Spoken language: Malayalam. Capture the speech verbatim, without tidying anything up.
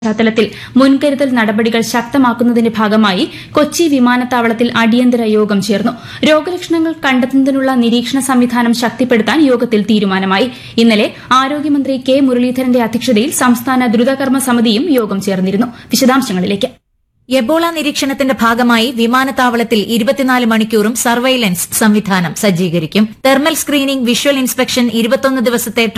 പശ്ചാത്തലത്തിൽ മുൻകരുതൽ നടപടികൾ ശക്തമാക്കുന്നതിന്റെ ഭാഗമായി കൊച്ചി വിമാനത്താവളത്തിൽ അടിയന്തര യോഗം ചേർന്നു. രോഗലക്ഷണങ്ങൾ കണ്ടെത്തുന്നതിനുള്ള നിരീക്ഷണ സംവിധാനം ശക്തിപ്പെടുത്താൻ യോഗത്തിൽ തീരുമാനമായി. ഇന്നലെ ആരോഗ്യമന്ത്രി കെ മുരളീധരന്റെ അധ്യക്ഷതയിൽ സംസ്ഥാന ദ്രുതകർമ്മ സമിതിയും യോഗം ചേർന്നിരുന്നു. വിശദാംശങ്ങളിലേക്ക്. എബോള നിരീക്ഷണത്തിന്റെ ഭാഗമായി വിമാനത്താവളത്തിൽ ഇരുപത്തിനാല് മണിക്കൂറും സർവൈലൻസ് സംവിധാനം സജ്ജീകരിക്കും. തെർമൽ സ്ക്രീനിംഗ്, വിഷ്വൽ ഇൻസ്പെക്ഷൻ, ഇരുപത്തൊന്ന് ദിവസത്തെ